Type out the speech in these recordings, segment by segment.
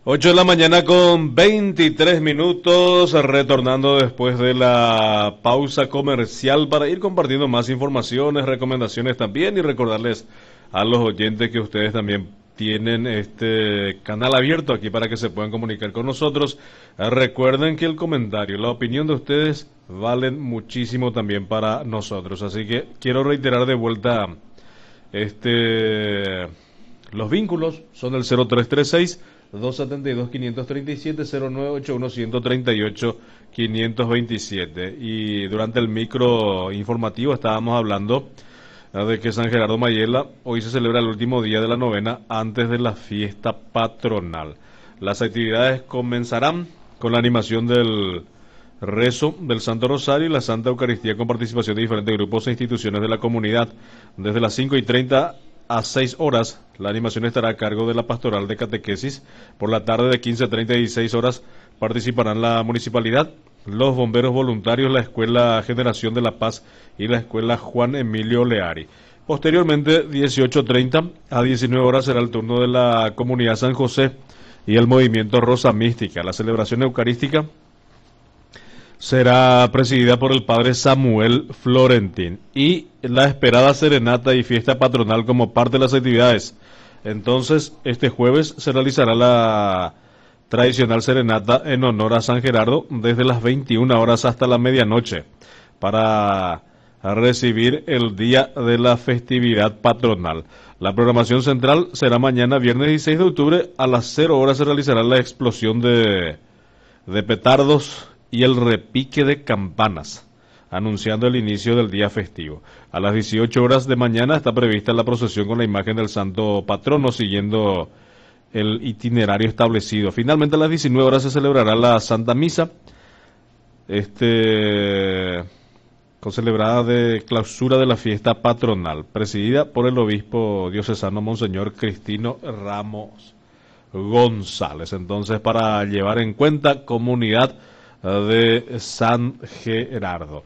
8 de la mañana con 23 minutos, retornando después de la pausa comercial para ir compartiendo más informaciones, recomendaciones también y recordarles a los oyentes que ustedes también tienen este canal abierto aquí para que se puedan comunicar con nosotros. Recuerden que el comentario, la opinión de ustedes valen muchísimo también para nosotros, así que quiero reiterar de vuelta los vínculos son el 0336 272-537, 0981-138-527. Y durante el micro informativo estábamos hablando de que San Gerardo Mayela hoy se celebra el último día de la novena antes de la fiesta patronal. Las actividades comenzarán con la animación del rezo del Santo Rosario y la Santa Eucaristía con participación de diferentes grupos e instituciones de la comunidad. Desde las 5:30 a 6 horas, la animación estará a cargo de la Pastoral de Catequesis. Por la tarde de 15:30 y 16 horas participarán la municipalidad, los bomberos voluntarios, la Escuela Generación de la Paz y la Escuela Juan Emilio Leari. Posteriormente, 18:30 a 19 horas será el turno de la Comunidad San José y el Movimiento Rosa Mística. La celebración eucarística será presidida por el padre Samuel Florentín y la esperada serenata y fiesta patronal como parte de las actividades. Entonces, este jueves se realizará la tradicional serenata en honor a San Gerardo desde las 21 horas hasta la medianoche para recibir el día de la festividad patronal. La programación central será mañana viernes 16 de octubre a las 0 horas se realizará la explosión de petardos y el repique de campanas, anunciando el inicio del día festivo. A las 18 horas de mañana está prevista la procesión con la imagen del santo patrono, siguiendo el itinerario establecido. Finalmente a las 19 horas se celebrará la Santa Misa, celebrada de clausura de la fiesta patronal, presidida por el obispo diocesano Monseñor Cristino Ramos González. Entonces, para llevar en cuenta, comunidad de San Gerardo.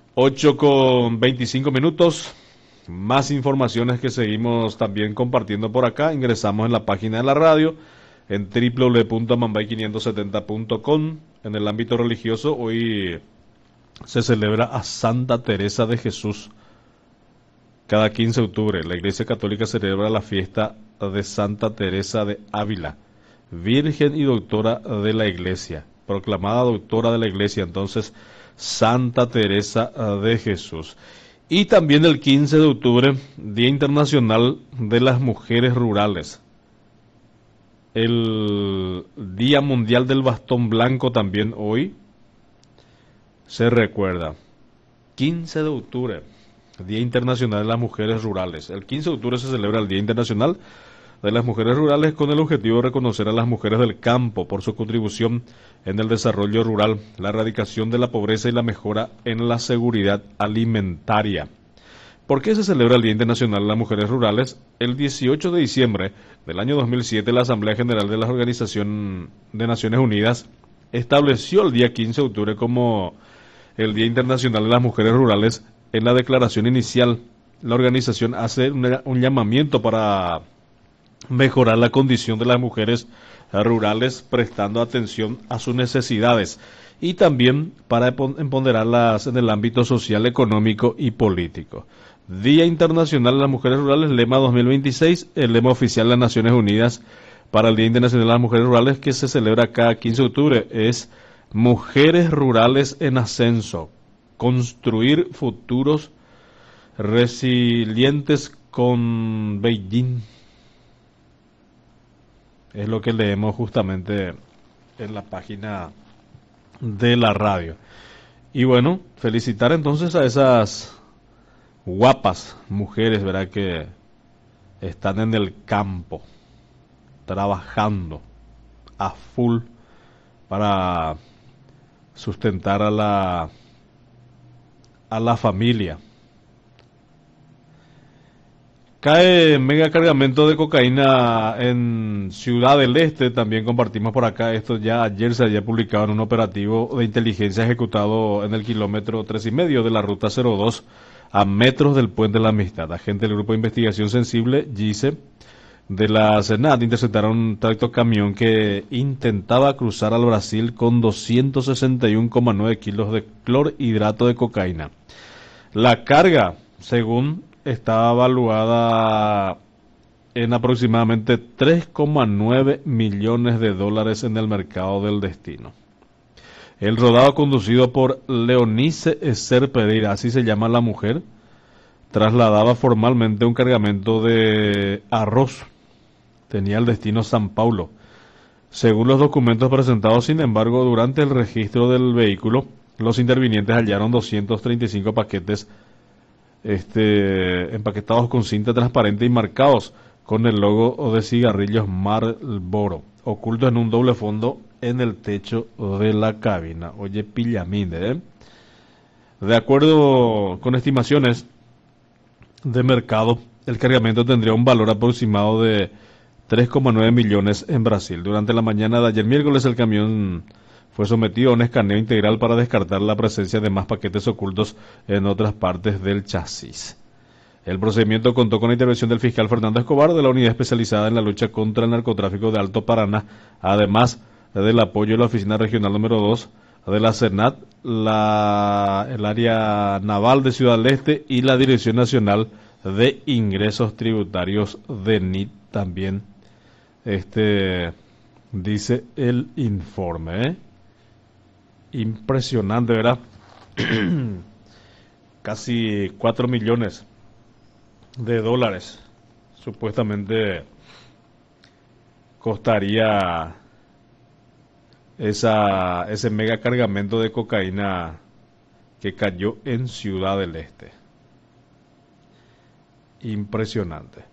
8:25, más informaciones que seguimos también compartiendo por acá. Ingresamos en la página de la radio en www.mambay570.com. En el ámbito religioso, hoy se celebra a Santa Teresa de Jesús. Cada 15 de octubre la Iglesia Católica celebra la fiesta de Santa Teresa de Ávila, Virgen y Doctora de la Iglesia, proclamada Doctora de la Iglesia, entonces Santa Teresa de Jesús. Y también el 15 de octubre, Día Internacional de las Mujeres Rurales. El Día Mundial del Bastón Blanco también hoy se recuerda. 15 de octubre, Día Internacional de las Mujeres Rurales. El 15 de octubre se celebra el Día Internacional de las Mujeres Rurales con el objetivo de reconocer a las mujeres del campo por su contribución en el desarrollo rural, la erradicación de la pobreza y la mejora en la seguridad alimentaria. ¿Por qué se celebra el Día Internacional de las Mujeres Rurales? El 18 de diciembre del año 2007, la Asamblea General de la Organización de Naciones Unidas estableció el día 15 de octubre como el Día Internacional de las Mujeres Rurales. En la declaración inicial, la organización hace un llamamiento para mejorar la condición de las mujeres rurales, prestando atención a sus necesidades y también para empoderarlas en el ámbito social, económico y político. Día Internacional de las Mujeres Rurales, lema 2026, el lema oficial de las Naciones Unidas para el Día Internacional de las Mujeres Rurales, que se celebra cada 15 de octubre, es Mujeres Rurales en Ascenso, construir futuros resilientes con Beijing. Es lo que leemos justamente en la página de la radio. Y bueno, felicitar entonces a esas guapas mujeres, ¿verdad?, que están en el campo, trabajando a full para sustentar a la familia. Cae mega cargamento de cocaína en Ciudad del Este, también compartimos por acá, esto ya ayer se había publicado en un operativo de inteligencia ejecutado en el kilómetro 3,5 de la ruta 02 a metros del Puente de la Amistad. Agente del Grupo de Investigación Sensible, GISE, de la SENAT interceptaron un tractocamión que intentaba cruzar al Brasil con 261,9 kilos de clorhidrato de cocaína. La carga, según estaba evaluada en aproximadamente 3,9 millones de dólares en el mercado del destino. El rodado conducido por Leonice Eser Pereira, así se llama la mujer, trasladaba formalmente un cargamento de arroz. Tenía el destino San Paulo. Según los documentos presentados, sin embargo, durante el registro del vehículo, los intervinientes hallaron 235 paquetes empaquetados con cinta transparente y marcados con el logo de cigarrillos Marlboro, ocultos en un doble fondo en el techo de la cabina. Oye, pillaminde, ¿eh? De acuerdo con estimaciones de mercado, el cargamento tendría un valor aproximado de 3,9 millones en Brasil. Durante la mañana de ayer miércoles, el camión fue sometido a un escaneo integral para descartar la presencia de más paquetes ocultos en otras partes del chasis. El procedimiento contó con la intervención del fiscal Fernando Escobar de la unidad especializada en la lucha contra el narcotráfico de Alto Paraná, además del apoyo de la Oficina Regional número 2 de la SENAT, el área naval de Ciudad del Este y la Dirección Nacional de Ingresos Tributarios de NIT también. Dice el informe, ¿eh? Impresionante, ¿verdad? Casi 4 millones de dólares supuestamente costaría ese mega cargamento de cocaína que cayó en Ciudad del Este. Impresionante.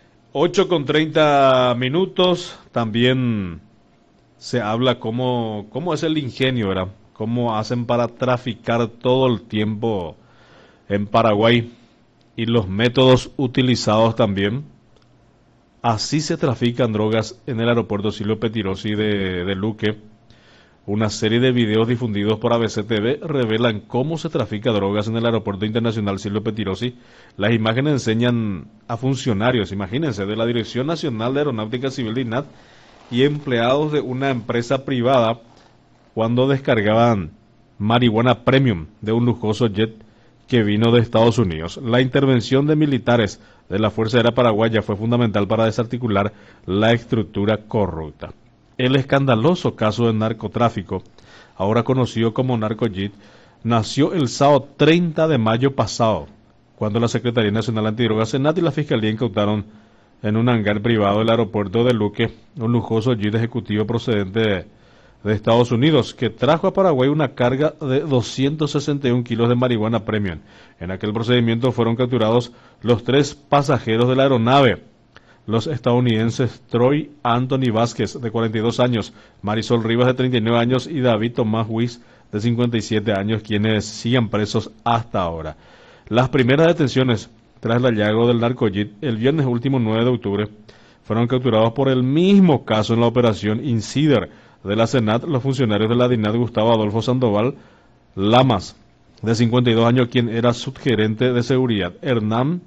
8:30. También se habla cómo es el ingenio, ¿verdad? Cómo hacen para traficar todo el tiempo en Paraguay y los métodos utilizados también. Así se trafican drogas en el aeropuerto Silvio Pettirossi de Luque. Una serie de videos difundidos por ABC TV revelan cómo se trafica drogas en el aeropuerto internacional Silvio Pettirossi. Las imágenes enseñan a funcionarios, imagínense, de la Dirección Nacional de Aeronáutica Civil de INAT y empleados de una empresa privada cuando descargaban marihuana premium de un lujoso jet que vino de Estados Unidos. La intervención de militares de la Fuerza Aérea Paraguaya fue fundamental para desarticular la estructura corrupta. El escandaloso caso de narcotráfico, ahora conocido como NarcoJet, nació el sábado 30 de mayo pasado, cuando la Secretaría Nacional Antidrogas, SENAT y la Fiscalía incautaron en un hangar privado del aeropuerto de Luque un lujoso jet ejecutivo procedente de Estados Unidos, que trajo a Paraguay una carga de 261 kilos de marihuana premium. En aquel procedimiento fueron capturados los 3 pasajeros de la aeronave, los estadounidenses Troy Anthony Vázquez, de 42 años, Marisol Rivas, de 39 años, y David Tomás Huiz, de 57 años, quienes siguen presos hasta ahora. Las primeras detenciones tras el hallazgo del NarcoJet el viernes último 9 de octubre fueron capturados por el mismo caso en la operación Insider de la SENAT, los funcionarios de la DINAT Gustavo Adolfo Sandoval Lamas, de 52 años, quien era subgerente de seguridad, Hernán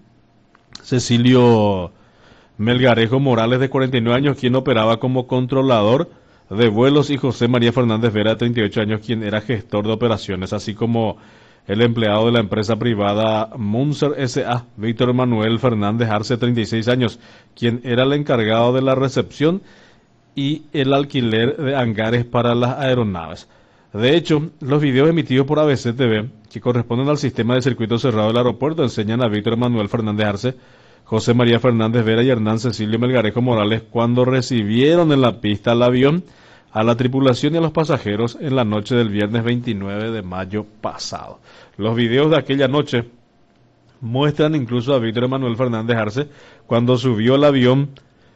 Cecilio Melgarejo Morales, de 49 años, quien operaba como controlador de vuelos, y José María Fernández Vera, de 38 años, quien era gestor de operaciones, así como el empleado de la empresa privada Munzer S.A., Víctor Manuel Fernández Arce, 36 años, quien era el encargado de la recepción y el alquiler de hangares para las aeronaves. De hecho, los videos emitidos por ABC TV, que corresponden al sistema de circuito cerrado del aeropuerto, enseñan a Víctor Manuel Fernández Arce, José María Fernández Vera y Hernán Cecilio Melgarejo Morales cuando recibieron en la pista al avión, a la tripulación y a los pasajeros en la noche del viernes 29 de mayo pasado. Los videos de aquella noche muestran incluso a Víctor Manuel Fernández Arce cuando subió al avión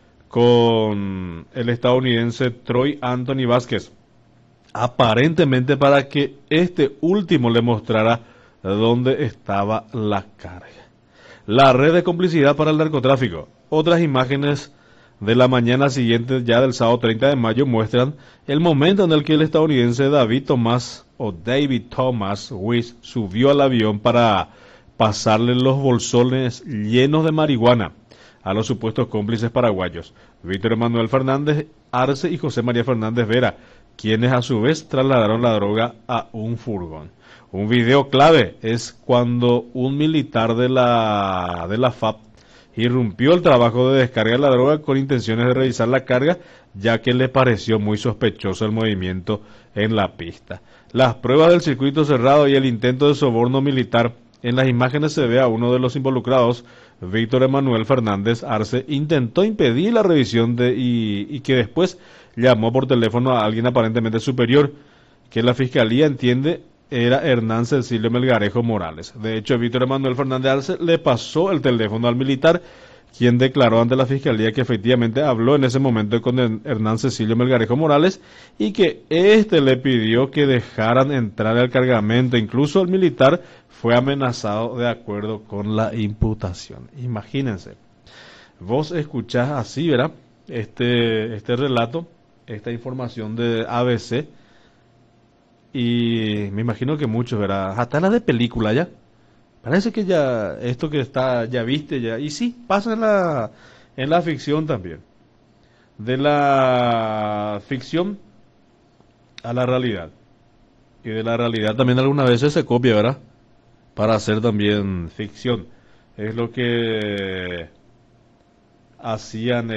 con el estadounidense Troy Anthony Vázquez, aparentemente para que este último le mostrara dónde estaba la carga. La red de complicidad para el narcotráfico. Otras imágenes de la mañana siguiente, ya del sábado 30 de mayo, muestran el momento en el que el estadounidense David Thomas Weiss subió al avión para pasarle los bolsones llenos de marihuana a los supuestos cómplices paraguayos, Víctor Emanuel Fernández Arce y José María Fernández Vera, quienes a su vez trasladaron la droga a un furgón. Un video clave es cuando un militar de la FAP irrumpió el trabajo de descarga de la droga con intenciones de revisar la carga, ya que le pareció muy sospechoso el movimiento en la pista. Las pruebas del circuito cerrado y el intento de soborno militar. En las imágenes se ve a uno de los involucrados, Víctor Emanuel Fernández Arce, intentó impedir la revisión y que después llamó por teléfono a alguien aparentemente superior, que la fiscalía entiende era Hernán Cecilio Melgarejo Morales. De hecho, Víctor Emanuel Fernández Arce le pasó el teléfono al militar, quien declaró ante la fiscalía que efectivamente habló en ese momento con Hernán Cecilio Melgarejo Morales y que éste le pidió que dejaran entrar el cargamento. Incluso el militar fue amenazado de acuerdo con la imputación. Imagínense, vos escuchás así, ¿verdad? Este relato, esta información de ABC, y me imagino que muchos, ¿verdad? Hasta la de película ya. Parece que ya, esto que está, ya viste, ya. Y sí, pasa en la ficción también. De la ficción a la realidad. Y de la realidad también algunas veces se copia, ¿verdad? Para hacer también ficción. Es lo que hacían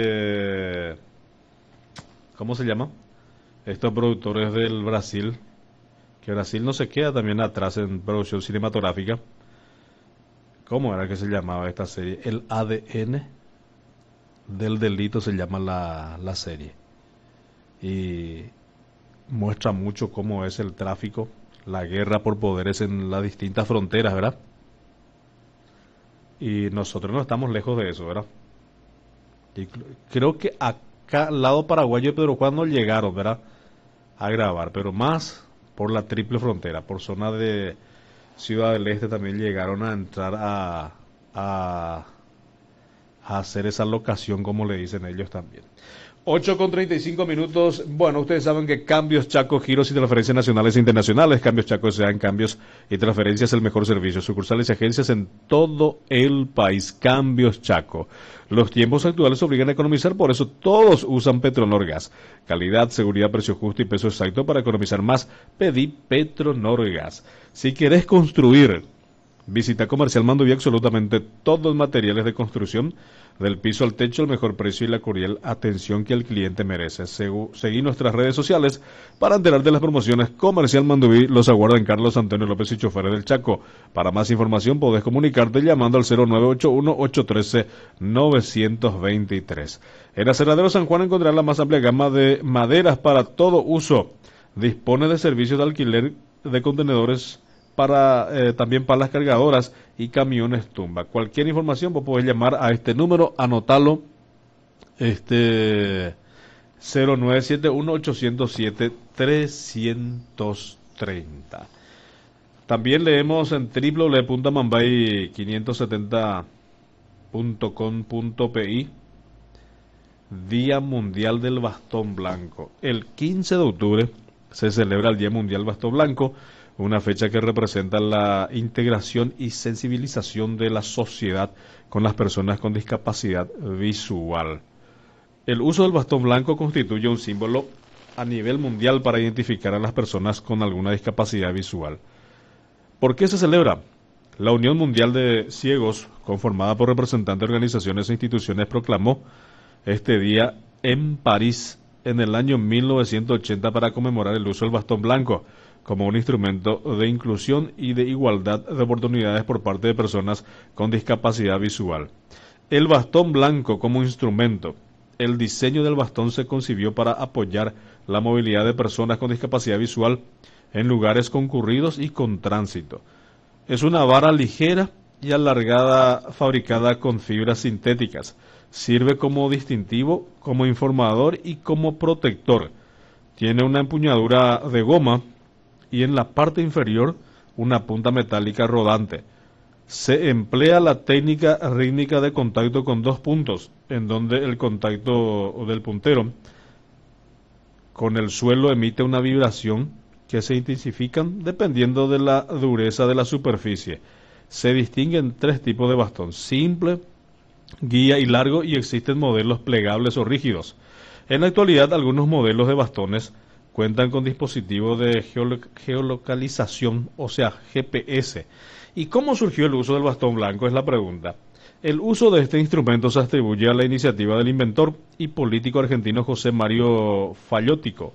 ¿cómo se llama? Estos productores del Brasil, que Brasil no se queda también atrás en producción cinematográfica. ¿Cómo era que se llamaba esta serie? El ADN del delito se llama la serie. Y muestra mucho cómo es el tráfico, la guerra por poderes en las distintas fronteras, ¿verdad? Y nosotros no estamos lejos de eso, ¿verdad? Y creo que acá al lado paraguayo de Pedro Juan no llegaron, ¿verdad?, a grabar, pero más por la triple frontera, por zona de Ciudad del Este también llegaron a entrar a hacer esa locación, como le dicen ellos también. 8:35 minutos. Bueno, ustedes saben que Cambios Chaco, giros y transferencias nacionales e internacionales. Cambios Chaco se dan cambios y transferencias el mejor servicio. Sucursales y agencias en todo el país. Cambios Chaco. Los tiempos actuales obligan a economizar, por eso todos usan Petronorgas. Calidad, seguridad, precio justo y peso exacto para economizar más. Pedí Petronorgas. Si querés construir, visita Comercial Mandoví, absolutamente todos los materiales de construcción, del piso al techo, el mejor precio y la cordial atención que el cliente merece. Seguí nuestras redes sociales para enterarte de las promociones. Comercial Mandoví los aguarda en Carlos Antonio López y Choferes del Chaco. Para más información podés comunicarte llamando al 0981-813-923. En Aserradero San Juan encontrarás la más amplia gama de maderas para todo uso. Dispone de servicios de alquiler de contenedores también para las cargadoras y camiones tumba. Cualquier información vos podés llamar a este número, anotalo, 0971-807-330. También leemos en www.mambay570.com.pi, Día Mundial del Bastón Blanco. El 15 de octubre se celebra el Día Mundial Bastón Blanco, una fecha que representa la integración y sensibilización de la sociedad con las personas con discapacidad visual. El uso del bastón blanco constituye un símbolo a nivel mundial para identificar a las personas con alguna discapacidad visual. ¿Por qué se celebra? La Unión Mundial de Ciegos, conformada por representantes de organizaciones e instituciones, proclamó este día en París en el año 1980 para conmemorar el uso del bastón blanco como un instrumento de inclusión y de igualdad de oportunidades por parte de personas con discapacidad visual. El bastón blanco como instrumento. El diseño del bastón se concibió para apoyar la movilidad de personas con discapacidad visual en lugares concurridos y con tránsito. Es una vara ligera y alargada fabricada con fibras sintéticas. Sirve como distintivo, como informador y como protector. Tiene una empuñadura de goma y en la parte inferior una punta metálica rodante. Se emplea la técnica rítmica de contacto con dos puntos, en donde el contacto del puntero con el suelo emite una vibración que se intensifican dependiendo de la dureza de la superficie. Se distinguen tres tipos de bastón: simple, guía y largo y existen modelos plegables o rígidos. En la actualidad, algunos modelos de bastones cuentan con dispositivos de geolocalización, o sea, GPS. ¿Y cómo surgió el uso del bastón blanco? Es la pregunta. El uso de este instrumento se atribuye a la iniciativa del inventor y político argentino José Mario Fallótico,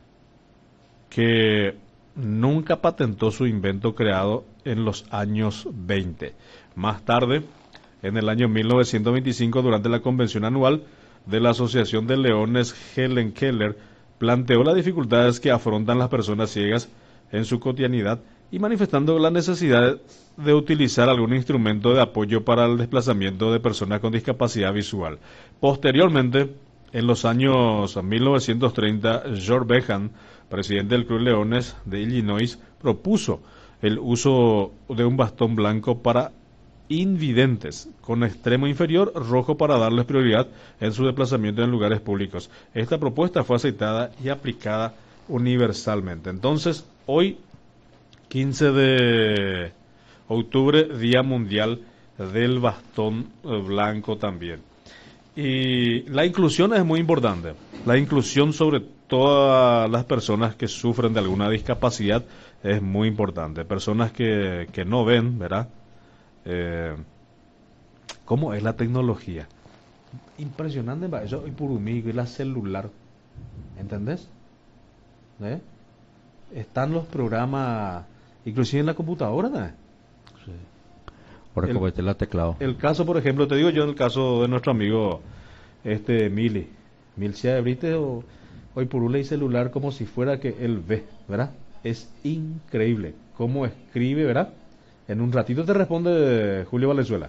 que nunca patentó su invento creado en los años 20. Más tarde, en el año 1925, durante la convención anual de la Asociación de Leones, Helen Keller planteó las dificultades que afrontan las personas ciegas en su cotidianidad y manifestando la necesidad de utilizar algún instrumento de apoyo para el desplazamiento de personas con discapacidad visual. Posteriormente, en los años 1930, George Behan, presidente del Club Leones de Illinois, propuso el uso de un bastón blanco para invidentes con extremo inferior rojo para darles prioridad en su desplazamiento en lugares públicos. Esta propuesta fue aceptada y aplicada universalmente. Entonces, hoy, 15 de octubre, Día Mundial del Bastón Blanco también. Y la inclusión es muy importante. La inclusión sobre todas las personas que sufren de alguna discapacidad es muy importante. Personas que no ven, ¿verdad? ¿Cómo es la tecnología? Impresionante, eso y por mí, y la celular, ¿entendés? ¿Eh? Están los programas, inclusive en la computadora, ¿no? Sí. Por convertir la teclado. El caso, por ejemplo, te digo yo, en el caso de nuestro amigo Milcia de Brite, hoy por un ley celular como si fuera que él ve, ¿verdad? Es increíble cómo escribe, ¿verdad? En un ratito te responde Julio Valenzuela.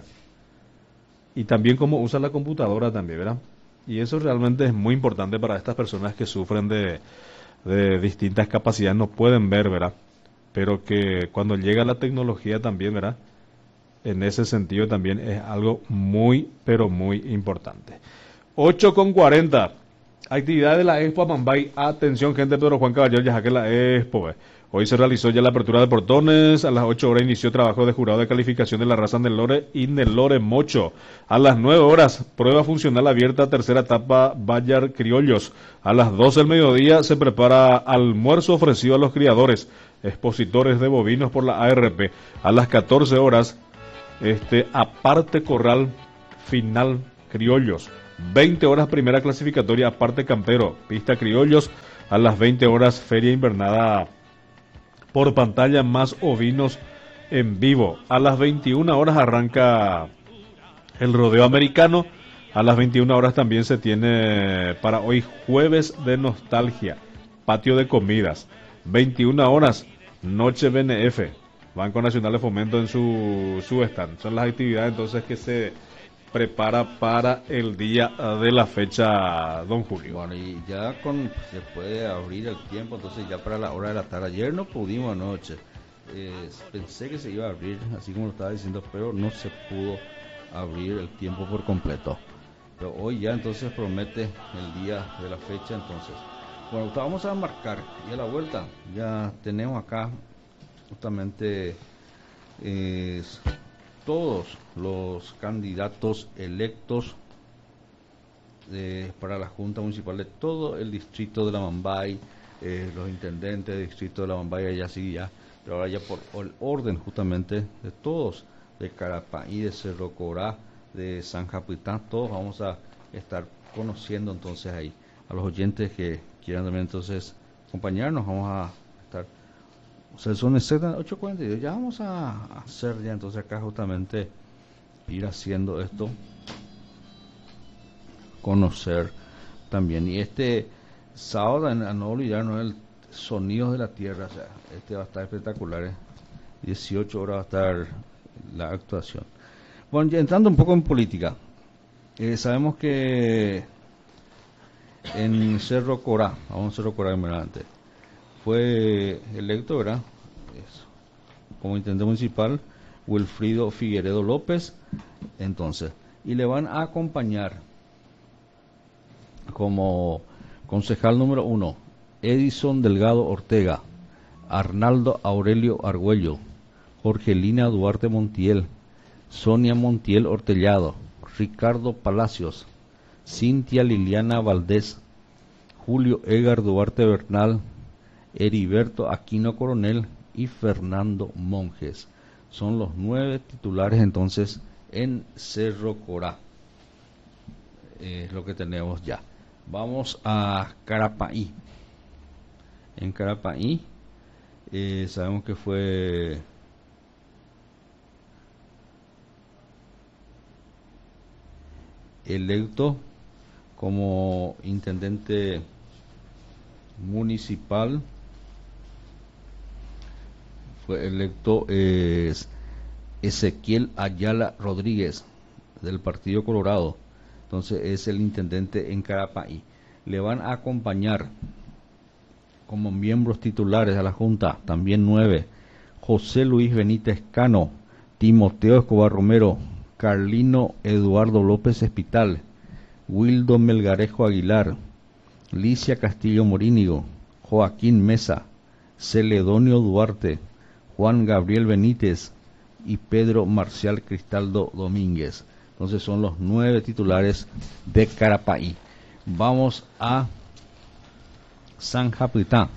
Y también cómo usa la computadora también, ¿verdad? Y eso realmente es muy importante para estas personas que sufren de distintas capacidades, no pueden ver, ¿verdad? Pero que cuando llega la tecnología también, ¿verdad? En ese sentido también es algo muy, pero muy importante. 8:40. Actividad de la Expo Amambay. Atención, gente, Pedro Juan Caballero, ya que la Expo. Hoy se realizó ya la apertura de portones. A las 8 horas inició trabajo de jurado de calificación de la raza Nelore y Nelore Mocho. A las 9 horas, prueba funcional abierta, tercera etapa, Bayar Criollos. A las 12 del mediodía se prepara almuerzo ofrecido a los criadores, expositores de bovinos por la ARP. A las 14 horas, aparte corral final criollos. 20 horas primera clasificatoria aparte campero, pista criollos. A las 20 horas feria invernada por pantalla más ovinos en vivo. A las 21 horas arranca el rodeo americano. A las 21 horas también se tiene para hoy jueves de nostalgia, patio de comidas. 21 horas, noche BNF, Banco Nacional de Fomento en su stand. Son las actividades entonces que se prepara para el día de la fecha, don Julio. Bueno, y ya se puede abrir el tiempo, entonces ya para la hora de la tarde. Ayer no pudimos anoche. Pensé que se iba a abrir, así como lo estaba diciendo, pero no se pudo abrir el tiempo por completo. Pero hoy ya entonces promete el día de la fecha, entonces. Bueno, vamos a marcar y a la vuelta ya tenemos acá justamente todos los candidatos electos para la Junta Municipal de todo el distrito de la Amambay, los intendentes del distrito de la Amambay, allá sí ya, pero ahora ya por el orden justamente de todos, de Carapaí, de Cerro Corá, de San Japitán, todos vamos a estar conociendo entonces ahí. A los oyentes que quieran también entonces acompañarnos, vamos a estar. O sea, son 8:42, ya vamos a hacer ya entonces acá justamente ir haciendo esto, conocer también. Y este sábado, a no olvidarnos, el Sonidos de la Tierra, o sea, va a estar espectacular, 18 horas va a estar la actuación. Bueno, ya entrando un poco en política, sabemos que en Cerro Corá, vamos a Cerro Corá antes, fue electo, ¿verdad? Como intendente municipal, Wilfrido Figueredo López, entonces, y le van a acompañar como concejal número 1, Edison Delgado Ortega, Arnaldo Aurelio Argüello, Jorgelina Duarte Montiel, Sonia Montiel Hortellado, Ricardo Palacios, Cintia Liliana Valdés, Julio Edgar Duarte Bernal, Heriberto Aquino Coronel y Fernando Monjes. Son los 9 titulares entonces en Cerro Corá. Es lo que tenemos ya. Vamos a Carapaí. En Carapaí sabemos que fue electo como intendente municipal. Fue electo Ezequiel Ayala Rodríguez del Partido Colorado. Entonces es el intendente en Carapaí. Le van a acompañar como miembros titulares a la Junta, también 9, José Luis Benítez Cano, Timoteo Escobar Romero, Carlino Eduardo López Espital, Wildo Melgarejo Aguilar, Licia Castillo Morínigo, Joaquín Mesa, Celedonio Duarte, Juan Gabriel Benítez y Pedro Marcial Cristaldo Domínguez. Entonces son los 9 titulares de Carapaí. Vamos a San Japitá.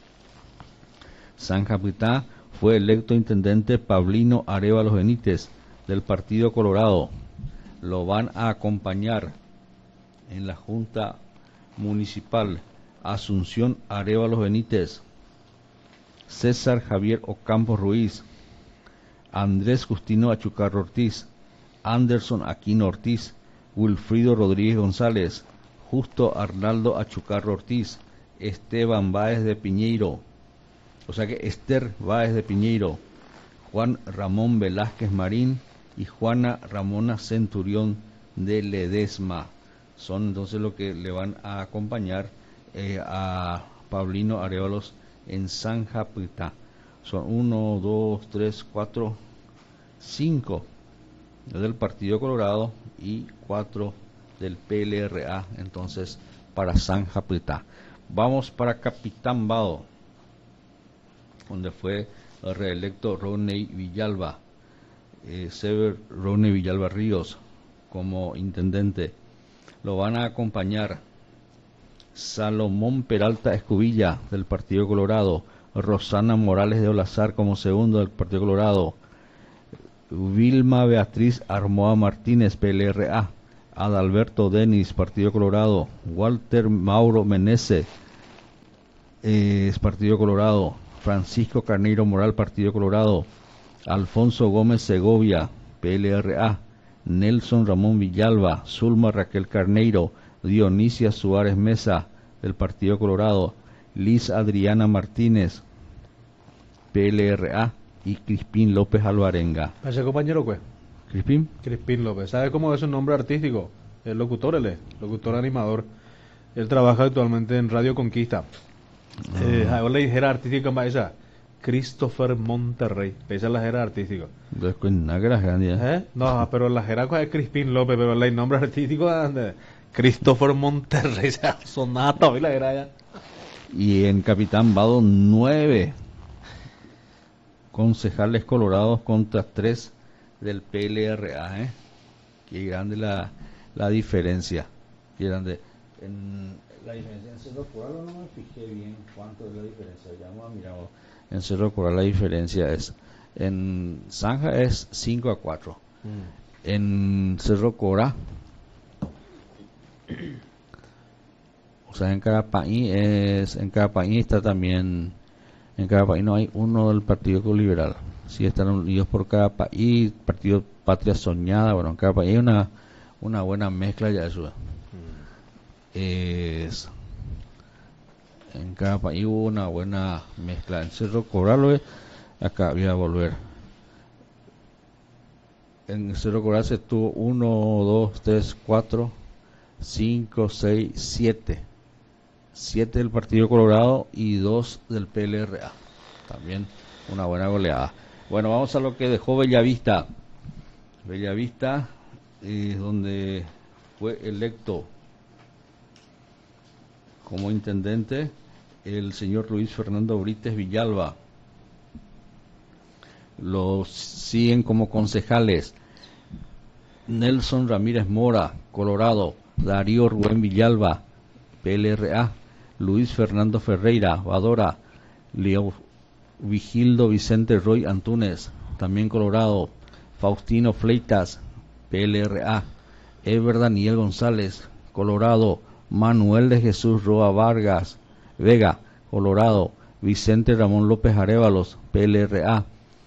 San Japitá fue electo intendente Pablino Arévalos Benítez del Partido Colorado. Lo van a acompañar en la Junta Municipal Asunción Arévalos Benítez, César Javier Ocampo Ruiz, Andrés Justino Achucarro Ortiz, Anderson Aquino Ortiz, Wilfrido Rodríguez González, Justo Arnaldo Achucarro Ortiz, Esteban Báez de Piñeiro, o sea que Esther Báez de Piñeiro, Juan Ramón Velázquez Marín y Juana Ramona Centurión de Ledesma. Son entonces los que le van a acompañar a Pablino Arévalos en San Japitá. Son 1, 2, 3, 4, 5 del Partido Colorado y 4 del PLRA, entonces para San Japitá. Vamos para Capitán Vado, donde fue el reelecto Rodney Villalba, Sever Rodney Villalba Ríos como intendente. Lo van a acompañar Salomón Peralta Escubilla del Partido Colorado, Rosana Morales de Olazar como segundo del Partido Colorado, Vilma Beatriz Armoa Martínez PLRA, Adalberto Denis Partido Colorado, Walter Mauro Menese Partido Colorado, Francisco Carneiro Moral Partido Colorado, Alfonso Gómez Segovia PLRA, Nelson Ramón Villalba, Zulma Raquel Carneiro, Dionisia Suárez Mesa del Partido Colorado, Liz Adriana Martínez PLRA y Crispín López Alvarenga. ¿Ese compañero qué? ¿Crispín? Crispín López. ¿Sabe cómo es su nombre artístico? Es locutor, él es locutor animador. Él trabaja actualmente en Radio Conquista. Hago la dijera artística más esa. Christopher Monterrey. Esa es la jera artística. No, pero la jera es Crispín López, pero el nombre artístico es Christopher Monterrey. Sonata, hoy la jera ya. Y en Capitán Vado 9 concejales colorados contra 3 del PLRA. Qué grande la diferencia. Qué grande. La diferencia en Cerro Coral no me fijé bien cuánto es la diferencia. Ya vamos a mirar. En Cerro Coral la diferencia es, en Zanja es 5-4. En Cerro Coral, o sea, en Carapaí está también. En Carapaí no hay uno del Partido Liberal. Sí están unidos por Carapaí, Partido Patria Soñada. Bueno, en Carapaí hay una buena mezcla ya de eso. En Carapaí hubo una buena mezcla. En Cerro Coral, acá voy a volver. En Cerro Coral se tuvo 1, 2, 3, 4, 5, 6, 7. 7 del Partido Colorado y 2 del PLRA. También una buena goleada. Bueno, vamos a lo que dejó Bellavista. Bellavista es donde fue electo como intendente el señor Luis Fernando Brites Villalba. Los siguen como concejales Nelson Ramírez Mora, Colorado. Darío Rubén Villalba, PLRA. Luis Fernando Ferreira, Vadora. Leo Vigildo Vicente Roy Antunes, también Colorado. Faustino Fleitas, PLRA. Ever Daniel González, Colorado. Manuel de Jesús Roa Vargas, Vega, Colorado. Vicente Ramón López Arévalos, PLRA.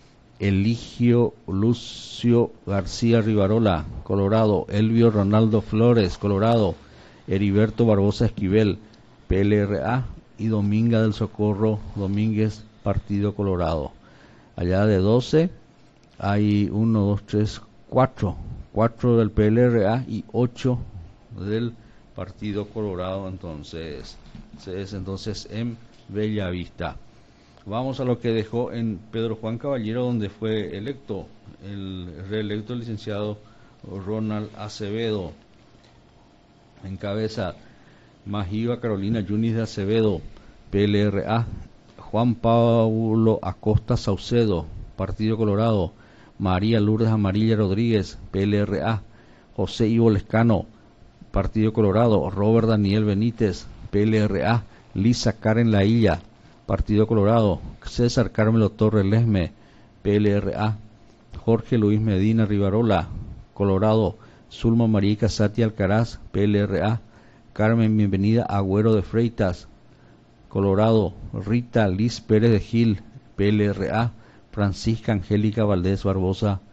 Eligio Lucio García Rivarola, Colorado. Elvio Ronaldo Flores, Colorado. Heriberto Barbosa Esquivel, PLRA. Y Dominga del Socorro Domínguez, Partido Colorado. Allá de 12 hay 1, 2, 3, 4. 4 del PLRA y 8 del Partido Colorado, entonces en Bellavista. Vamos a lo que dejó en Pedro Juan Caballero, donde fue electo el reelecto licenciado Ronald Acevedo. Encabeza Majiva Carolina Yunis de Acevedo, PLRA. Juan Pablo Acosta Saucedo, Partido Colorado. María Lourdes Amarilla Rodríguez, PLRA. José Ivo Lescano, Partido Colorado. Robert Daniel Benítez, PLRA. Lisa Karen Lailla, Partido Colorado. César Carmelo Torres Lesme, PLRA. Jorge Luis Medina Rivarola, Colorado. Zulma María Casati Alcaraz, PLRA. Carmen Bienvenida Agüero de Freitas, Colorado. Rita Liz Pérez de Gil, PLRA. Francisca Angélica Valdés Barbosa,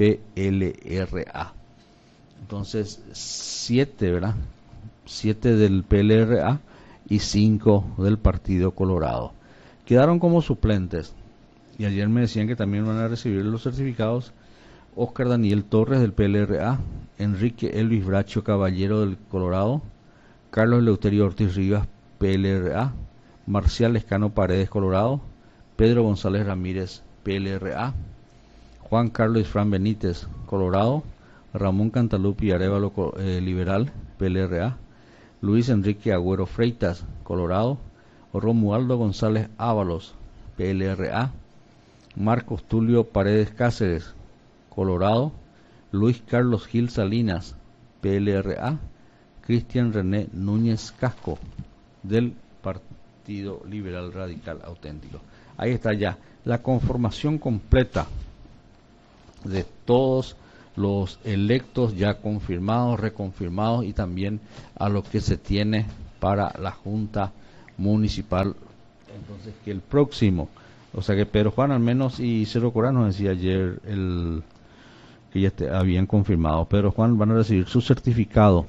PLRA. Entonces, 7, ¿verdad? 7 del PLRA y 5 del Partido Colorado. Quedaron como suplentes. Y ayer me decían que también van a recibir los certificados Óscar Daniel Torres del PLRA, Enrique Elvis Bracho Caballero del Colorado, Carlos Eleuterio Ortiz Rivas, PLRA, Marcial Lescano Paredes, Colorado, Pedro González Ramírez, PLRA, Juan Carlos Fran Benítez, Colorado, Ramón Cantalupi Arévalo, Liberal, PLRA, Luis Enrique Agüero Freitas, Colorado, Romualdo González Ábalos, PLRA, Marcos Tulio Paredes Cáceres, Colorado, Luis Carlos Gil Salinas, PLRA, Cristian René Núñez Casco, del Partido Liberal Radical Auténtico. Ahí está ya la conformación completa de todos los electos ya confirmados, reconfirmados y también a lo que se tiene para la Junta Municipal. Entonces, que el próximo, o sea que Pedro Juan al menos y Cerro Corá nos decía ayer que ya habían confirmado. Pedro Juan van a recibir su certificado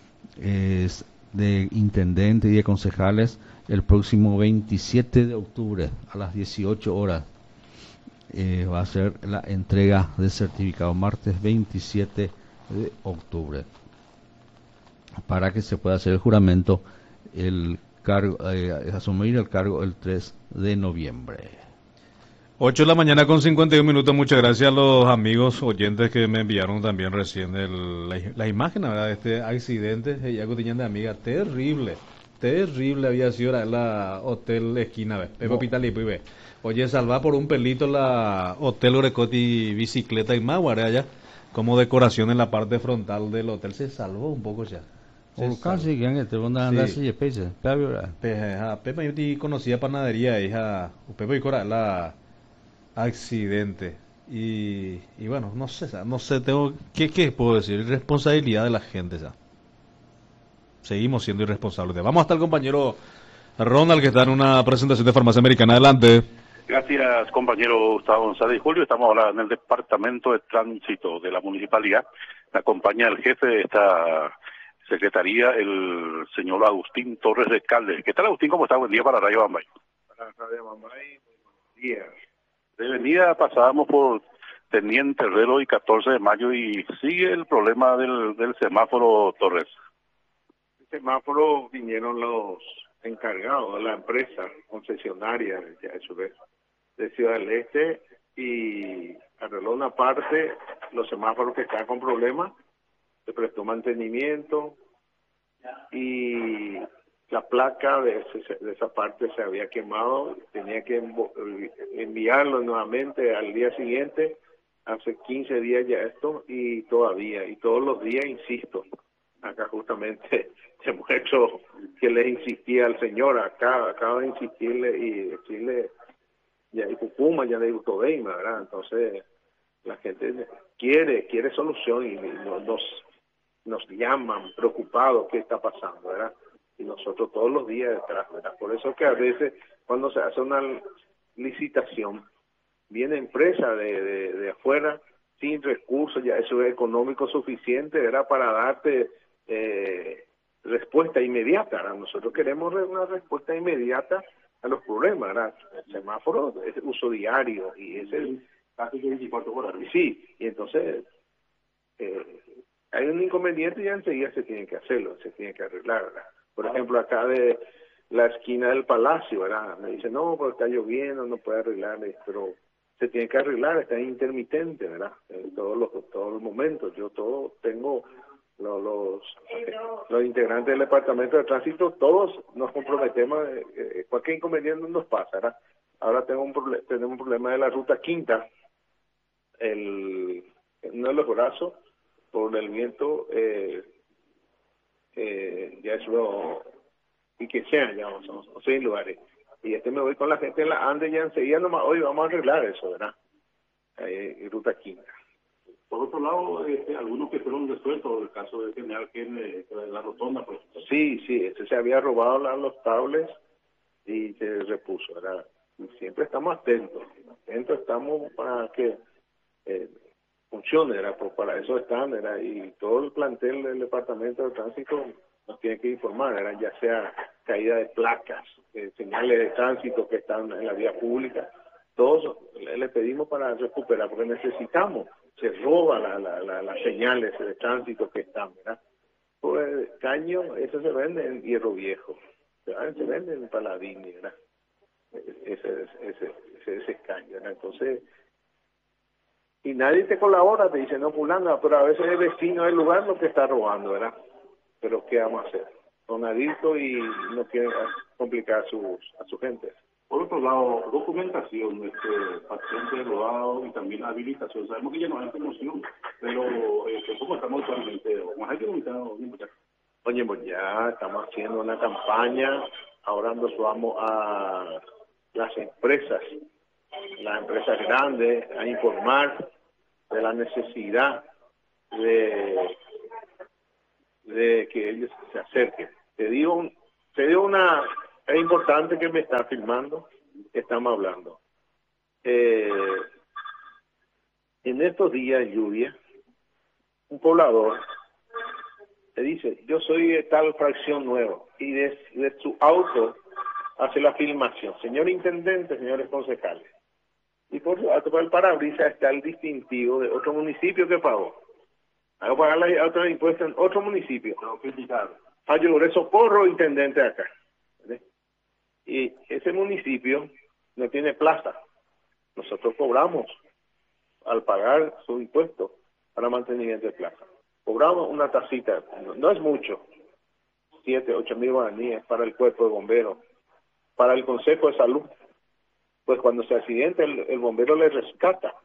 de intendente y de concejales el próximo 27 de octubre a las 18 horas. Va a ser la entrega de certificado martes 27 de octubre para que se pueda hacer el juramento, el cargo, asumir el cargo el 3 de noviembre. 8 de la mañana con 51 minutos. Muchas gracias a los amigos oyentes que me enviaron también recién la imagen, ¿verdad? De este accidente. Ya que tenían de amiga, terrible había sido la hotel esquina, ¿ves? Pepe Hospital y Pibe. Oye, salva por un pelito la hotel Orecoti bicicleta y más, guarda allá, como decoración en la parte frontal del hotel. Se salvó un poco ya. Casi que te van a andar así de peso. Pepe, yo conocía panadería, hija. Pepe y Cora, la accidente. Y bueno, no sé, ¿qué puedo decir? Responsabilidad de la gente, ¿sabes? Seguimos siendo irresponsables. Vamos hasta el compañero Ronald, que está en una presentación de Farmacia Americana. Adelante. Gracias, compañero Gustavo González y Julio. Estamos ahora en el departamento de tránsito de la municipalidad. Me acompaña el jefe de esta secretaría, el señor Agustín Torres de Calde. ¿Qué tal, Agustín? ¿Cómo está? Buen día para Radio Bambay. Para Radio Bambay, muy buenos días. De venida pasábamos por Teniente Herrero y 14 de mayo y sigue el problema del semáforo, Torres. El semáforo vinieron los encargados de la empresa concesionaria de Ciudad del Este y arregló una parte, los semáforos que están con problemas, se prestó mantenimiento y la placa de esa parte se había quemado, tenía que enviarlo nuevamente al día siguiente hace 15 días ya esto y todavía, y todos los días insisto. Acá justamente te muestro que le insistía al señor, acabo de insistirle y decirle, ya y Puma, ya de Utodeima, ¿verdad? Entonces, la gente quiere solución y nos llaman preocupados qué está pasando, ¿verdad? Y nosotros todos los días detrás, ¿verdad? Por eso que a veces cuando se hace una licitación, viene empresa de afuera sin recursos, ya eso es económico suficiente, ¿verdad? Para darte respuesta inmediata, ¿verdad? Nosotros queremos una respuesta inmediata a los problemas, ¿verdad? El semáforo es uso diario y es el casi 24 horas. Sí, y entonces hay un inconveniente y enseguida se tiene que hacerlo, se tiene que arreglar, ¿verdad? Por ejemplo, acá de la esquina del Palacio, ¿verdad? Me dicen, no, porque está lloviendo, no puede arreglar, pero se tiene que arreglar, está intermitente, ¿verdad? En todos los momentos. Yo tengo los integrantes del departamento de tránsito, todos nos comprometemos, cualquier inconveniente nos pasa, ¿verdad? Ahora tenemos un problema de la ruta quinta, uno de los brazos, por el viento, ya eso, y que sean, ya vamos, 6 lugares. Y me voy con la gente en la Ande, ya enseguida nomás, hoy vamos a arreglar eso, ¿verdad? Ruta quinta. Por otro lado, algunos que fueron resueltos, el caso de General de la Rotonda, pues. Sí, se había robado los cables y se repuso, ¿verdad? Y siempre estamos atentos estamos para que funcione, ¿verdad? Pues para eso están, ¿verdad? Y todo el plantel del Departamento de Tránsito nos tiene que informar, ¿verdad? Ya sea caída de placas, señales de tránsito que están en la vía pública, todos le pedimos para recuperar, porque necesitamos, se roban las señales de tránsito que están, ¿verdad? Pues caño, eso se vende en Hierro Viejo, se vende en Paladini, ¿verdad? Ese caño, ¿verdad? Entonces, y nadie te colabora, te dice, no, fulano, pero a veces el vecino del lugar lo que está robando, ¿verdad? Pero ¿qué vamos a hacer? Son adictos y no quieren complicar a su gente. Por otro lado, documentación, patente rodado y también la habilitación. Sabemos que ya no hay promoción, pero ¿cómo estamos actualmente? ¿Hay que Oye, pues ya estamos haciendo una campaña, ahora nos vamos a las empresas grandes, a informar de la necesidad de que ellos se acerquen. Te digo es importante que me está filmando, estamos hablando. En estos días de lluvia, un poblador le dice, yo soy de tal fracción nuevo, y de su auto hace la filmación. Señor intendente, señores concejales. Y por el parabrisas está el distintivo de otro municipio que pagó. Hago pagar la otra impuestos en otro municipio. Ayudé socorro intendente acá. ¿Verdad? Y ese municipio no tiene plaza. Nosotros cobramos al pagar su impuesto para mantenimiento de plaza. Cobramos una tacita, no es mucho, 7, 8 mil guaraníes para el cuerpo de bomberos, para el Consejo de Salud. Pues cuando se accidenta el bombero le rescata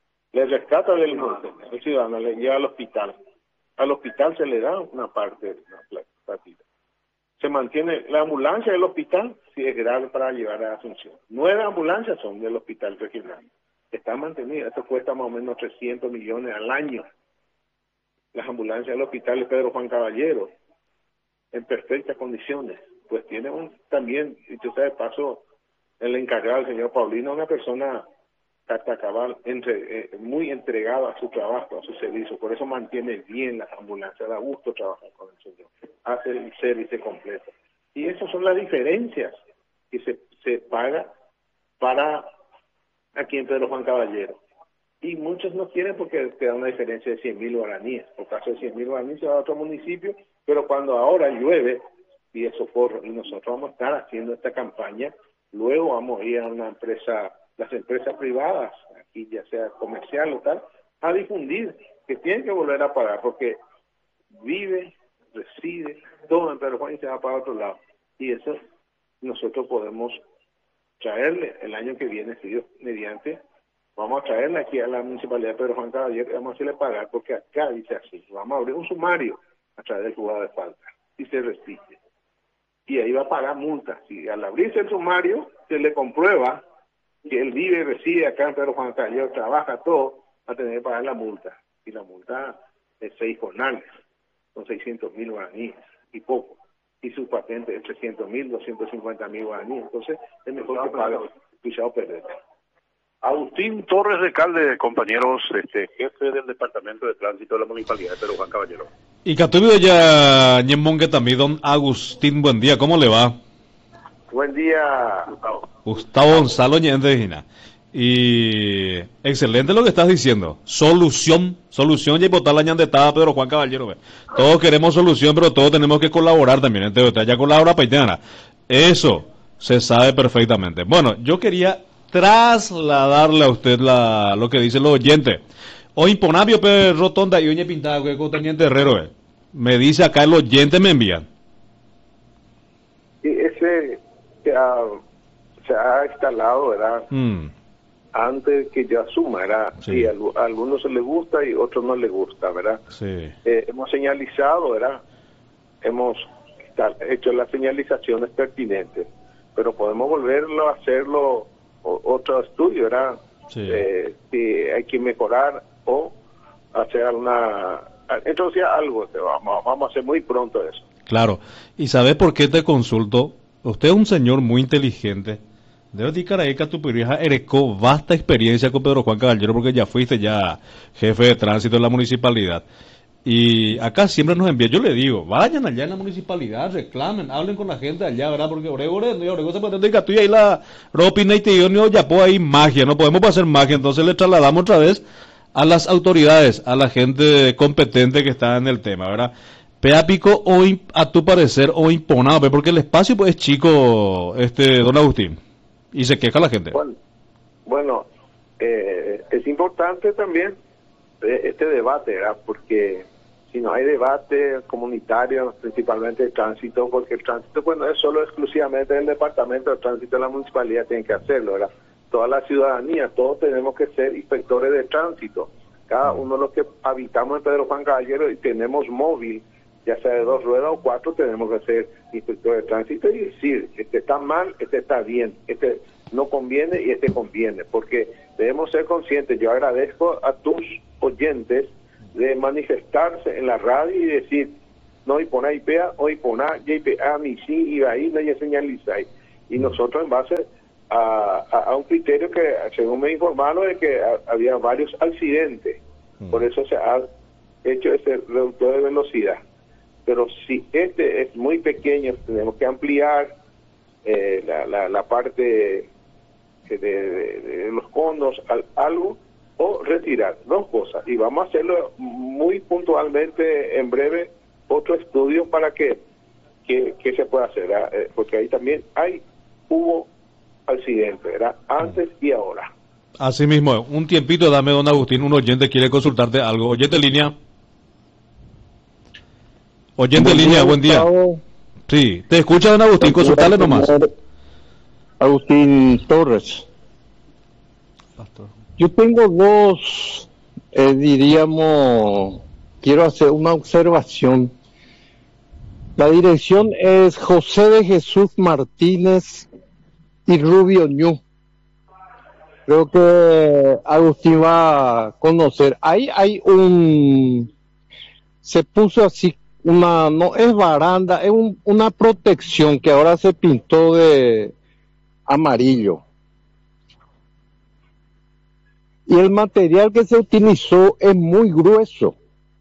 del ciudadano, le lleva al hospital. Al hospital se le da una parte, una platita. Se mantiene la ambulancia del hospital, si es grave, para llevar a Asunción. 9 ambulancias son del hospital regional. Están mantenidas, esto cuesta más o menos 300 millones al año. Las ambulancias del hospital de Pedro Juan Caballero, en perfectas condiciones. Pues tiene también, dicho sea de paso, el encargado, el señor Paulino, una persona cabal, muy entregada a su trabajo, a su servicio. Por eso mantiene bien las ambulancias, da gusto trabajar con el señor. Hace el servicio completo. Y esas son las diferencias que se paga para aquí en Pedro Juan Caballero. Y muchos no quieren porque te da una diferencia de 100.000 guaraníes. Por caso de 100.000 guaraníes se va a otro municipio, pero cuando ahora llueve, pide socorro. Y nosotros vamos a estar haciendo esta campaña. Luego vamos a ir a una empresa, las empresas privadas, aquí ya sea comercial o tal, a difundir que tienen que volver a pagar, porque vive, reside, todo en Pedro Juan y se va para otro lado. Y eso nosotros podemos traerle el año que viene, si Dios mediante, vamos a traerle aquí a la municipalidad de Pedro Juan Caballero y vamos a hacerle pagar, porque acá dice así, vamos a abrir un sumario a través del juzgado de falta, y se resiste. Y ahí va a pagar multas. Y al abrirse el sumario, se le comprueba que él vive y reside acá en Pedro Juan Caballero, trabaja todo, va a tener que pagar la multa. Y la multa es 6 jornales, son 600.000 guaraníes, y poco. Y su patente es 300.000, 250.000 guaraníes. Entonces, es mejor que pague pisado perder. Agustín Torres Recalde, compañeros, jefe del Departamento de Tránsito de la Municipalidad de Pedro Juan Caballero. Y Catubido ya Ñemongue también, don Agustín, buen día, ¿cómo le va? Buen día, Gustavo. Gustavo Gonzalo Ñende Gina. Y excelente lo que estás diciendo. Solución y botar la ñandetada Pedro Juan Caballero. Ve. Todos queremos solución, pero todos tenemos que colaborar también. Entonces, ya colabora Paitana. Eso se sabe perfectamente. Bueno, yo quería trasladarle a usted lo que dicen los oyentes. O imponabio pe rotonda y oñe pintada que con teniente herrero. Me dice acá el oyente me envían. Y ese se ha instalado, ¿verdad? Antes que yo asuma, ¿verdad? Sí. Y a algunos les gusta y a otros no les gusta, ¿verdad? Sí. Hemos señalizado, ¿verdad? Hemos hecho las señalizaciones pertinentes, pero podemos volverlo a hacerlo otro estudio, ¿verdad? Sí. Si hay que mejorar o hacer entonces algo, vamos a hacer muy pronto eso. Claro. ¿Y sabes por qué te consulto? Usted es un señor muy inteligente. Debe dedicar ahí que tu pirija herecó vasta experiencia con Pedro Juan Caballero porque ya fuiste ya jefe de tránsito de la municipalidad. Y acá siempre nos envía, yo le digo, vayan allá en la municipalidad, reclamen, hablen con la gente allá, ¿verdad? Porque Orego se puede decir que ahí la ropina y te dio ya pues ahí magia, no podemos hacer magia, entonces le trasladamos otra vez a las autoridades, a la gente competente que está en el tema, ¿verdad? Pea pico o a tu parecer o imponado, porque el espacio pues es chico, don Agustín, y se queja la gente. Bueno, es importante también este debate, ¿verdad? Porque si no hay debate comunitario, principalmente el tránsito, porque el tránsito pues no es solo exclusivamente del departamento de tránsito de la municipalidad, tiene que hacerlo, ¿verdad? Toda la ciudadanía, todos tenemos que ser inspectores de tránsito. Cada uno de los que habitamos en Pedro Juan Caballero y tenemos móvil, ya sea de 2 ruedas o 4, tenemos que ser inspectores de tránsito y decir, este está mal, este está bien, este no conviene y este conviene, porque debemos ser conscientes. Yo agradezco a tus oyentes de manifestarse en la radio y decir, no impona IPA o impona JPA, ni sí, y ahí no hay señalizar. Y nosotros en base a un criterio que, según me informaron, de que había varios accidentes, por eso se ha hecho ese reductor de velocidad. Pero si este es muy pequeño, tenemos que ampliar la parte de los condos algo, o retirar, 2 cosas, y vamos a hacerlo muy puntualmente en breve, otro estudio para que se pueda hacer, porque ahí también hubo accidente, ¿verdad? Antes y ahora. Así mismo, un tiempito, dame don Agustín, un oyente quiere consultarte algo. Oyente en línea. Oyente en línea, buen día. Sí, te escucha don Agustín, consultarle nomás. Agustín Torres. Pastor. Yo tengo dos, quiero hacer una observación. La dirección es José de Jesús Martínez y Rubio Ñu. Creo que Agustín va a conocer. Ahí hay se puso así, no es baranda, es una protección que ahora se pintó de amarillo. Y el material que se utilizó es muy grueso.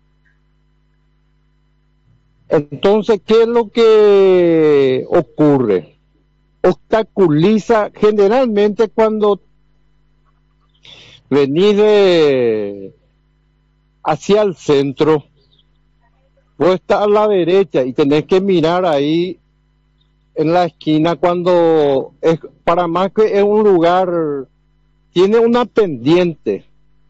Entonces, ¿qué es lo que ocurre? Obstaculiza generalmente cuando venís hacia el centro, vos estás a la derecha y tenés que mirar ahí en la esquina cuando para más que es un lugar, tiene una pendiente,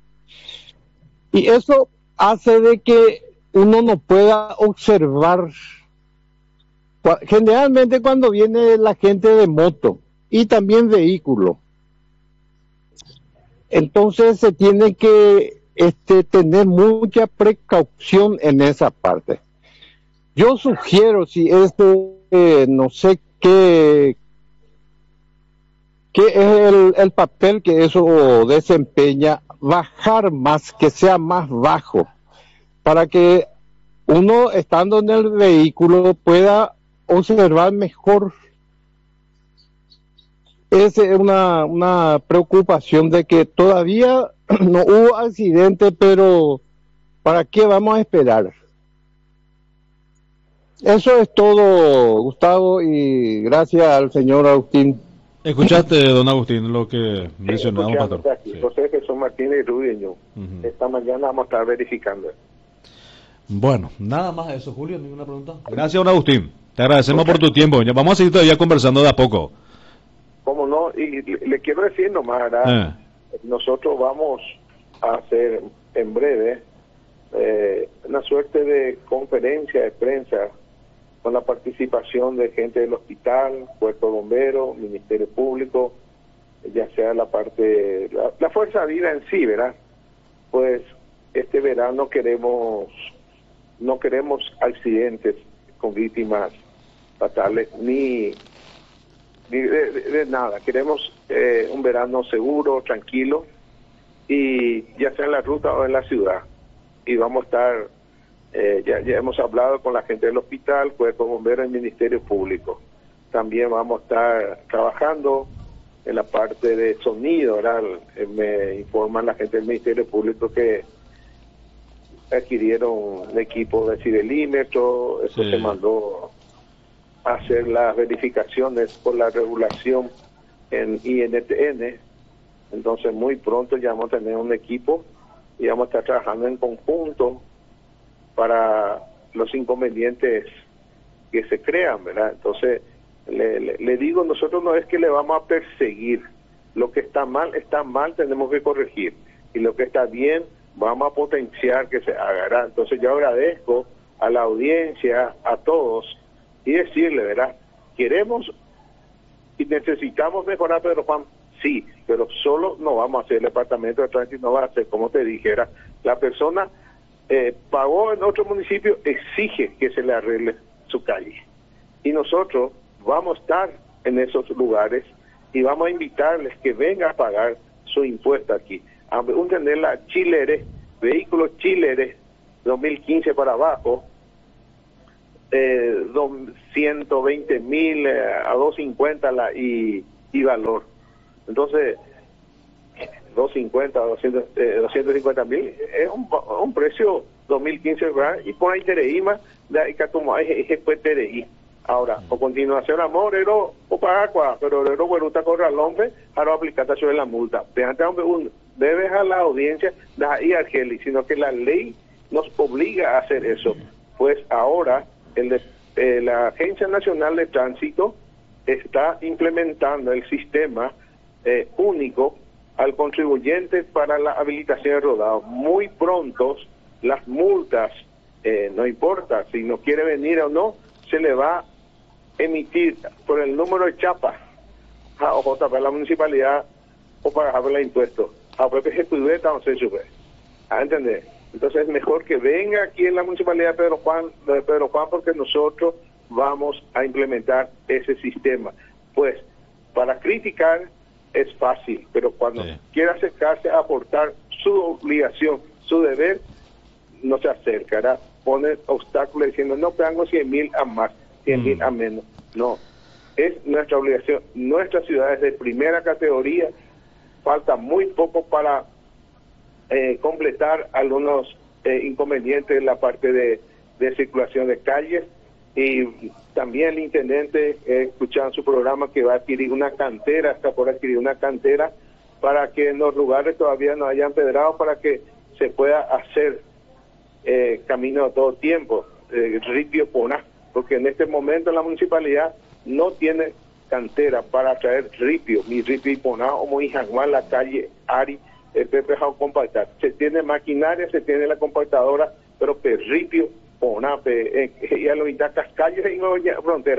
y eso hace de que uno no pueda observar generalmente cuando viene la gente de moto y también vehículo. Entonces se tiene que tener mucha precaución en esa parte. Yo sugiero, si no sé qué es el papel que eso desempeña, bajar más, que sea más bajo, para que uno, estando en el vehículo, pueda observar mejor. Es una preocupación de que todavía no hubo accidente, pero ¿para qué vamos a esperar? Eso es todo, Gustavo, y gracias al señor Agustín. Escuchaste, don Agustín, lo que mencionamos, pastor. Aquí. Sí. José Jesús Martínez y Rudeño. Esta mañana vamos a estar verificando. Bueno, nada más de eso, Julio, ninguna pregunta. Gracias, don Agustín. Te agradecemos por tu tiempo. Ya vamos a seguir todavía conversando de a poco. ¿Cómo no? Y le quiero decir nomás, ¿verdad? Nosotros vamos a hacer en breve una suerte de conferencia de prensa con la participación de gente del hospital, Cuerpo de Bomberos, Ministerio Público, ya sea la parte, la Fuerza Vida en sí, ¿verdad? Pues este verano no queremos accidentes con víctimas fatales, ni de nada. Queremos un verano seguro, tranquilo, y ya sea en la ruta o en la ciudad. Y vamos a estar, ya hemos hablado con la gente del hospital, Cuerpo de Bomberos y Ministerio Público. También vamos a estar trabajando en la parte de sonido, ¿verdad? Me informan la gente del Ministerio Público que adquirieron un equipo de decibelímetro, eso se mandó a hacer las verificaciones por la regulación en INTN, entonces muy pronto ya vamos a tener un equipo y vamos a estar trabajando en conjunto para los inconvenientes que se crean, ¿verdad? Entonces, le digo, nosotros no es que le vamos a perseguir, lo que está mal, tenemos que corregir, y lo que está bien, vamos a potenciar que se haga, ¿verdad? Entonces yo agradezco a la audiencia, a todos, y decirle, ¿verdad? Queremos y necesitamos mejorar Pedro Juan, sí, pero solo no vamos a hacer el departamento de tránsito, no va a hacer, como te dijera, la persona pagó en otro municipio, exige que se le arregle su calle. Y nosotros vamos a estar en esos lugares y vamos a invitarles que vengan a pagar su impuesto aquí. A tener la Chilere, vehículos Chilere 2015 para abajo, 120,000 a 250 y valor. Entonces, 250, 250,000 es un precio 2015, ¿verdad? Y por ahí tereíma, de que tomó después tereí. Ahora, a continuación, amor, o para agua, pero el güeruta corre hombre, ahora aplicar sobre la multa. Debes a la audiencia de ahí Argeli, sino que la ley nos obliga a hacer eso. Pues ahora, la Agencia Nacional de Tránsito está implementando el sistema único al contribuyente para la habilitación de rodado. Muy pronto las multas, no importa si no quiere venir o no, se le va a emitir por el número de chapa o para la municipalidad o para pagar los impuestos. A PPG no se sube. ¿A entender? Entonces es mejor que venga aquí en la municipalidad de Pedro Juan porque nosotros vamos a implementar ese sistema. Pues para criticar es fácil, pero cuando quiera acercarse a aportar su obligación, su deber, no se acercará, pone obstáculos diciendo no pago 100,000 a más, 100,000 a menos. No, es nuestra obligación. Nuestra ciudad es de primera categoría, falta muy poco para completar algunos inconvenientes en la parte de circulación de calles, y también el intendente escuchando su programa que va a adquirir una cantera, está por adquirir una cantera para que en los lugares todavía no hayan empedrado, para que se pueda hacer camino a todo tiempo, ripio Poná, porque en este momento la municipalidad no tiene cantera para traer ripio, ni ripio y Poná o muy Jaguar, la calle Ari, el Pepe Jau compactar. Se tiene maquinaria, se tiene la compactadora, pero ripio Poná, y a lo mitad calles en la frontera,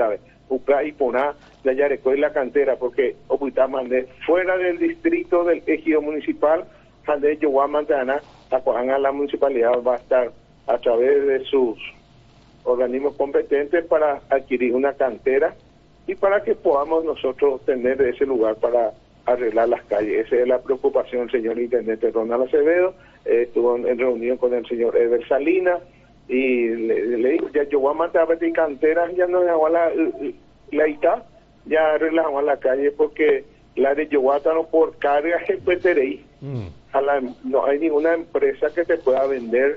Ucra y Poná, de Yarecoy y la cantera, porque Opuitamandé, fuera del distrito del ejido municipal, Jandé Yoguamantana, a la municipalidad va a estar a través de sus organismos competentes para adquirir una cantera y para que podamos nosotros tener ese lugar para arreglar las calles. Esa es la preocupación del señor intendente Ronald Acevedo. Estuvo en reunión con el señor Ever Salinas y le digo, ya yo voy a matar a canteras, ya no hago la ITA, ya arreglamos la calle porque la de Yoguata no por carga es el PTRI. No hay ninguna empresa que te pueda vender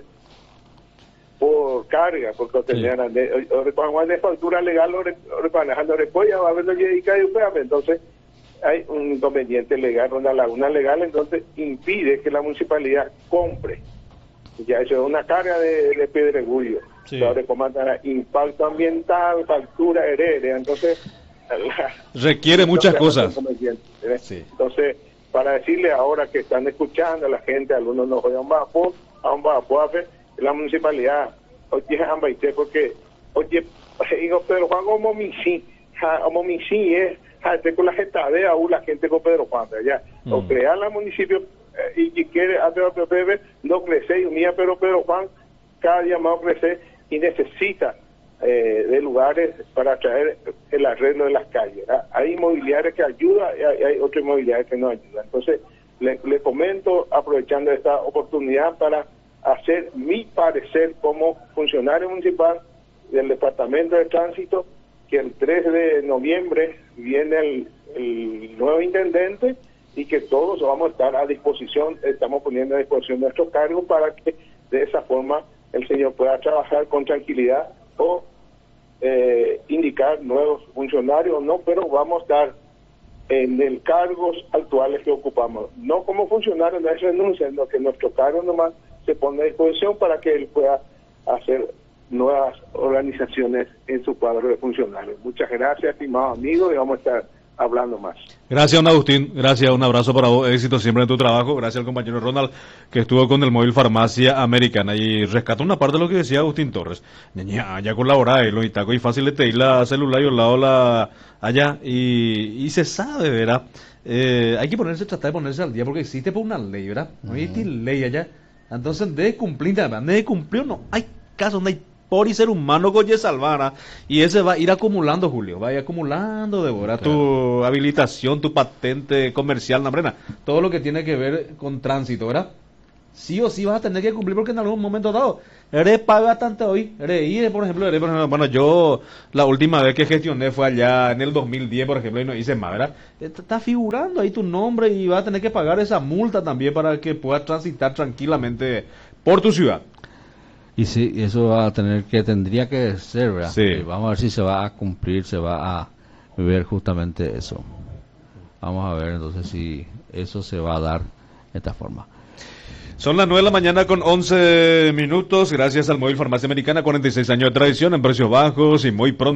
por carga, porque tenían de factura legal manejando repolla, va a haber entonces hay un inconveniente legal, una laguna legal, entonces impide que la municipalidad compre. Ya eso es una carga de pedregullo. Sí. Ahora comandan impacto ambiental, factura heredia, entonces requiere muchas cosas. Sí. Entonces, para decirle ahora que están escuchando a la gente, algunos no juegan a un la municipalidad, oye, porque, oye, digo, Pedro Juan, como mi sí es, con la gente de aún la gente con Pedro Juan, ya, o crear la municipio, y quiere hacer otro bebé, no crece, y mía, pero Pedro Juan, cada día más crece, y necesita de lugares para traer el arreglo de las calles. Hay inmobiliarias que ayudan y hay otras inmobiliarias que no ayudan. Entonces, le comento, aprovechando esta oportunidad para hacer mi parecer como funcionario municipal del Departamento de Tránsito, que el 3 de noviembre viene el nuevo intendente y que todos vamos a estar a disposición, estamos poniendo a disposición nuestros cargos para que de esa forma el señor pueda trabajar con tranquilidad o indicar nuevos funcionarios, no, pero vamos a estar en el cargos actuales que ocupamos, no como funcionarios de renuncia, sino que nuestro cargo nomás se pone a disposición para que él pueda hacer nuevas organizaciones en su cuadro de funcionarios. Muchas gracias, estimado amigo, y vamos a estar hablando más. Gracias, don Agustín. Gracias, un abrazo para vos. Éxito siempre en tu trabajo. Gracias al compañero Ronald, que estuvo con el móvil Farmacia Americana. Y rescato una parte de lo que decía Agustín Torres. Ya colabora, lo Itaco y fácil de te ir la celular y al lado allá. Y se sabe, ¿verdad? Hay que tratar de ponerse al día porque existe por una ley, ¿verdad? No hay ley allá. Entonces, de cumplir, no hay caso, no hay por y ser humano coye salvara, y ese va a ir acumulando, Julio, va a ir acumulando, Débora, claro. Tu habilitación, tu patente comercial, todo lo que tiene que ver con tránsito, ¿verdad? Sí o sí vas a tener que cumplir porque en algún momento dado, eres paga tanto hoy, por ejemplo, bueno, yo la última vez que gestioné fue allá en el 2010, por ejemplo, y no hice más, ¿verdad? Está figurando ahí tu nombre y vas a tener que pagar esa multa también para que puedas transitar tranquilamente por tu ciudad. Y sí, eso tendría que ser, ¿verdad? Sí. Vamos a ver si se va a cumplir, se va a ver justamente eso. Vamos a ver entonces si eso se va a dar de esta forma. Son las 9 de la mañana con 11 minutos, gracias al móvil Farmacia Americana, 46 años de tradición en precios bajos y muy pronto.